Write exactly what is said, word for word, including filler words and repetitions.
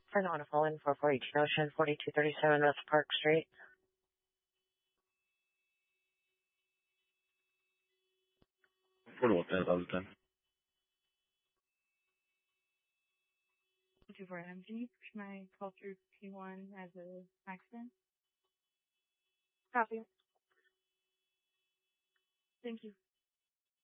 For the wonderful in four four eight Ocean, forty-two thirty-seven West Park Street. Affordable ten thousand ten. two four M. Can you push my call through P one as an accident? Copy. Thank you.